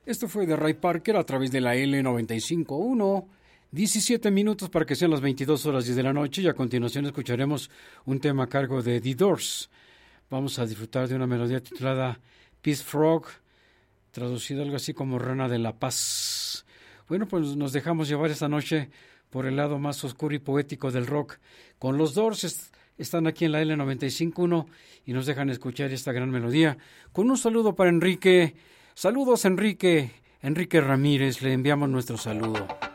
Esto fue de Ray Parker a través de la L95.1. 17 minutos para que sean las 22 horas 10 de la noche y a continuación escucharemos un tema a cargo de The Doors. Vamos a disfrutar de una melodía titulada Peace Frog, traducido algo así como Rana de la Paz. Bueno, pues nos dejamos llevar esta noche por el lado más oscuro y poético del rock. Con los Doors están aquí en la L95.1 y nos dejan escuchar esta gran melodía. Con un saludo para Enrique. Saludos, Enrique. Enrique Ramírez, le enviamos nuestro saludo.